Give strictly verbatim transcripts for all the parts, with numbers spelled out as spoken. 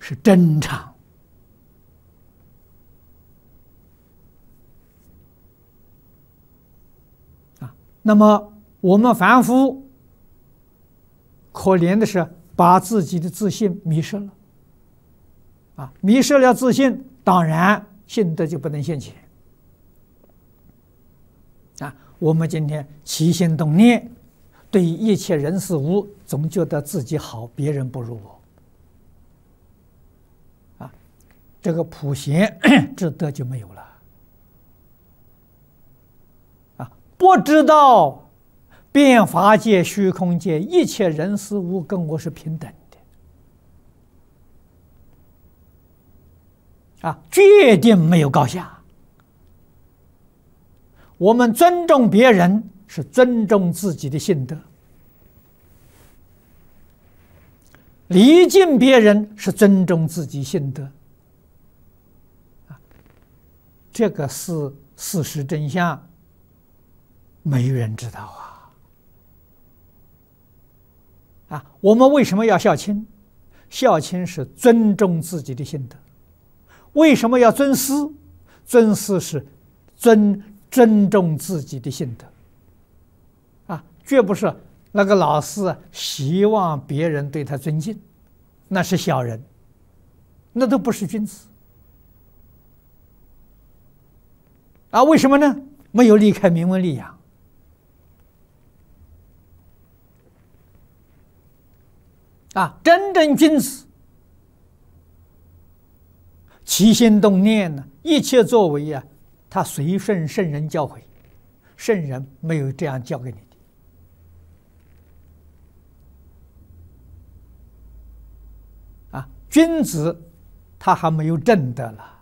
是真常啊。那么我们凡夫可怜的是把自己的自信迷失了啊，迷失了自信，当然信德就不能现前啊。我们今天起心动念，对一切人事物总觉得自己好，别人不如我啊，这个普贤之德就没有了啊。不知道变法界、虚空界一切人事物跟我是平等的啊，决定没有高下。我们尊重别人是尊重自己的性德，礼敬别人是尊重自己性德啊，这个是事实真相，没人知道啊。啊，我们为什么要孝亲？孝亲是尊重自己的性德。为什么要尊师？尊师是尊尊重自己的性德啊，绝不是那个老师希望别人对他尊敬，那是小人，那都不是君子啊。为什么呢？没有离开名闻利养啊。真正君子起心动念呢，一切作为啊，他随顺圣人教诲，圣人没有这样教给你的啊。君子他还没有证得了，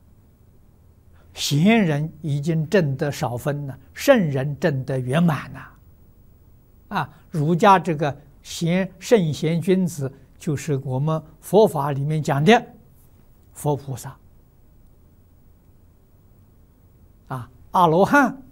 贤人已经证得少分了，圣人证得圆满了啊。儒家这个贤圣贤君子，就是我们佛法里面讲的佛菩萨啊，阿罗汉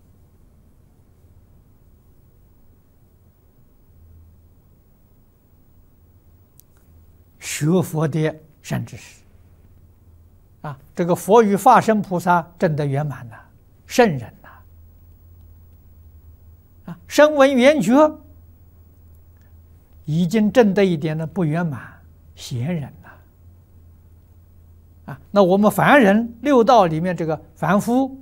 学佛的善知识啊，这个佛与化身菩萨证得圆满了，圣人呐啊，声闻缘觉已经证得一点的不圆满，贤人呐啊。那我们凡人六道里面这个凡夫，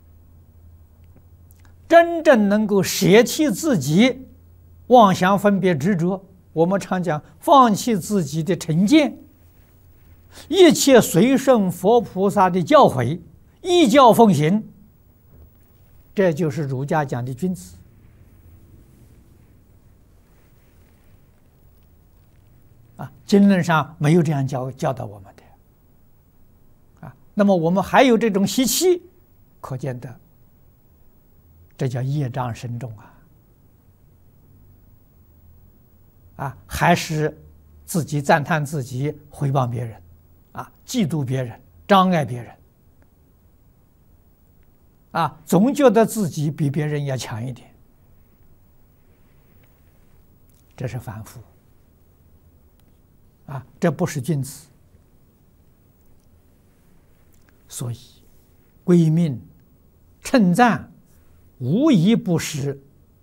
真正能够舍弃自己妄想分别执着，我们常讲放弃自己的成见，一切随顺佛菩萨的教诲，依教奉行，这就是儒家讲的君子啊。经论上没有这样教教导我们的啊。那么我们还有这种习气，可见得这叫业障深重啊！啊，还是自己赞叹自己，诽谤别人，啊，嫉妒别人，障碍别人，啊，总觉得自己比别人要强一点，这是凡夫，啊，这不是君子。所以，归命、称赞，无一不是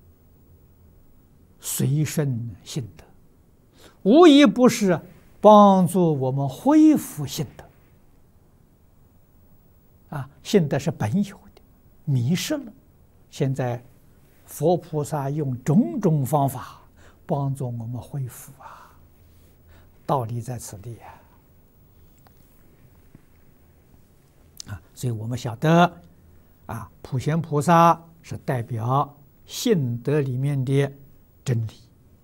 随顺性德，无一不是帮助我们恢复性德。啊，性德是本有的，迷失了。现在佛菩萨用种种方法帮助我们恢复啊，道理在此地啊。啊，所以我们晓得，啊，普贤菩萨是代表性德里面的真理。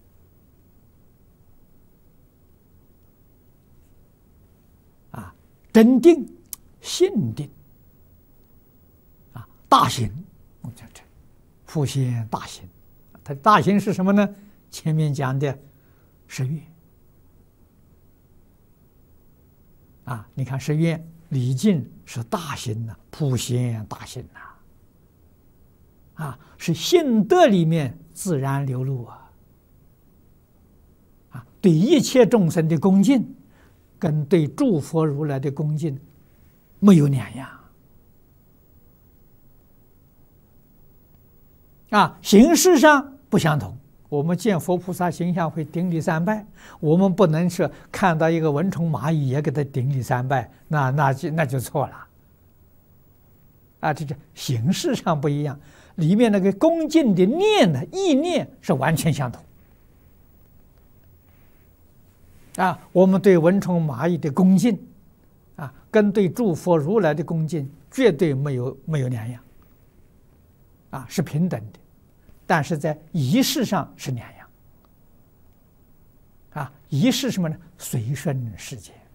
啊，真定、性定，啊，大行，我讲这普贤大行，它大行是什么呢？前面讲的十愿。啊，你看十愿。礼敬是大行呐、啊，普贤大行呐、啊，啊，是性德里面自然流露啊，啊，对一切众生的恭敬， 跟对诸佛如来的恭敬没有两样啊，形式上不相同。我们见佛菩萨形象会顶礼三拜，我们不能是看到一个蚊虫蚂蚁也给他顶礼三拜，那那就那就错了啊！这这形式上不一样，里面那个恭敬的念的意念是完全相同啊。我们对蚊虫蚂蚁的恭敬啊，跟对诸佛如来的恭敬绝对没有没有两样啊，是平等的。但是在仪式上是两样啊，仪式什么呢？随顺世间。